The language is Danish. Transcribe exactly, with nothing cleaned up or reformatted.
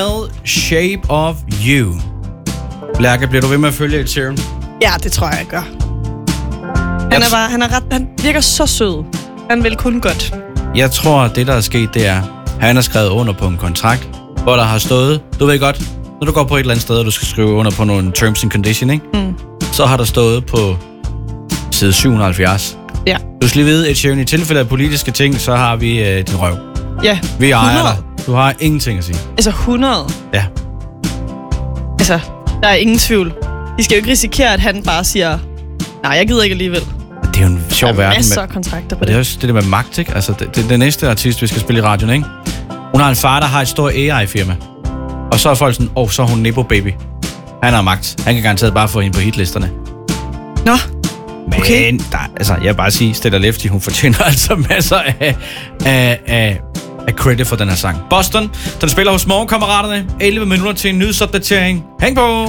Shape of You. Lærke, bliver du ved med at følge Ed Sheeran? Ja, det tror jeg, jeg gør. Han er bare, han er ret, han virker så sød. Han vil kun godt. Jeg tror, det der er sket, det er, han har skrevet under på en kontrakt, hvor der har stået, du ved godt, når du går på et eller andet sted, og du skal skrive under på nogle terms and conditions, ikke? Mm. Så har der stået på side syv hundrede og halvfjerds. Ja. Du skal lige vide, Ed Sheeran, i tilfælde af politiske ting, så har vi øh, din røv. Ja. Vi ejer dig. Du har ingenting at sige. Altså hundrede? Ja. Altså, der er ingen tvivl. De skal jo ikke risikere, at han bare siger, nej, jeg gider ikke alligevel. Det er jo en sjov verden. Der er masser af kontrakter på det. Det er også det der med magt, ikke? Altså, det, det, det næste artist, vi skal spille i radioen, ikke? Hun har en far, der har et stort A I-firma. Og så er folk sådan, åh, oh, så er hun Nebo Baby. Han har magt. Han kan garanteret bare få hende på hitlisterne. Nå, Men, okay. der, altså, jeg vil bare sige, Stella Lefty, hun fortjener altså masser af, af, af, af credit for den her sang. Boston, den spiller hos Morgenkammeraterne. elleve minutter til en nyhedsopdatering. Hæng på!